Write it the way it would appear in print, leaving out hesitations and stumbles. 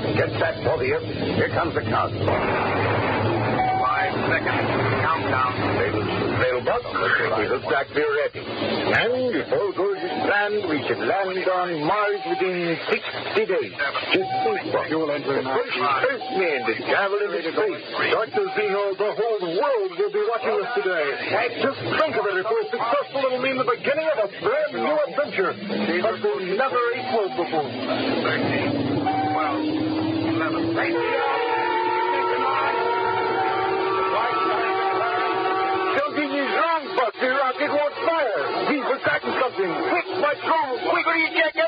Get set, both of you. Here comes the count. 5 seconds. Countdown. They'll bust. We'll start be ready. And if all goes as planned, we should land on Mars within 60 days. Just think, Bob. You'll enter the first man to travel into space. Dr. Zeno, the whole world will be watching us today. Just think of it. If we're successful, it'll mean the beginning of a brand new adventure. But we'll never equal before. 13, 12, 11, 18. The rocket won't fire. He's forgotten something. Quick, what's wrong? Quick, what are you checking?